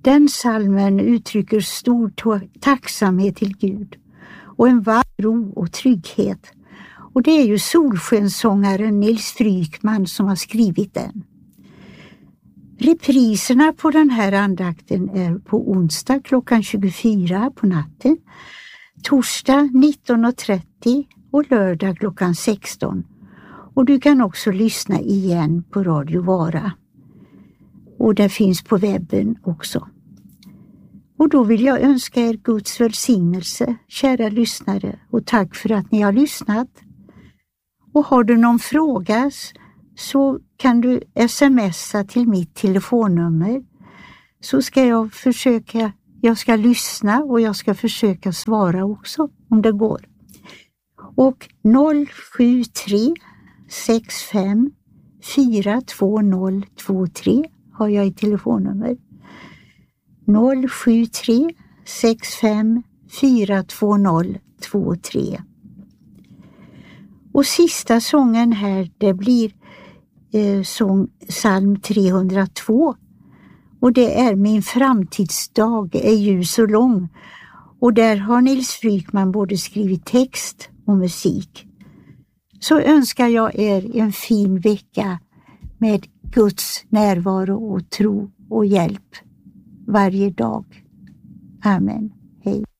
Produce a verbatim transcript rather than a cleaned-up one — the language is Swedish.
Den psalmen uttrycker stor to- tacksamhet till Gud och en varm ro och trygghet. Och det är ju solskenssångaren Nils Frykman som har skrivit den. Repriserna på den här andakten är på onsdag klockan tjugofyra på natten, torsdag nitton och trettio och lördag klockan sexton. Och du kan också lyssna igen på Radio Vara. Och det finns på webben också. Och då vill jag önska er Guds välsignelse, kära lyssnare, och tack för att ni har lyssnat. Och har du någon fråga så kan du smsa till mitt telefonnummer, så ska jag försöka, jag ska lyssna och jag ska försöka svara också om det går. Och noll sju tre sex fem fyra två noll två tre har jag i telefonnummer. noll sju tre sex fem fyra två noll två tre. Och sista sången här, det blir eh, sång, psalm trehundratvå. Och det är Min framtidsdag är ljus och lång. Och där har Nils Frykman både skrivit text och musik. Så önskar jag er en fin vecka med Guds närvaro och tro och hjälp varje dag. Amen. Hej.